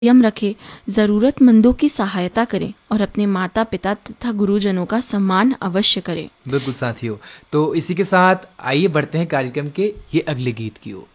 संयम रखें, ज़रूरतमंदों की सहायता करें और अपने माता पिता तथा गुरुजनों का सम्मान अवश्य करें। बिल्कुल साथियों, तो इसी के साथ आइए बढ़ते हैं कार्यक्रम के ये अगले गीत की ओर।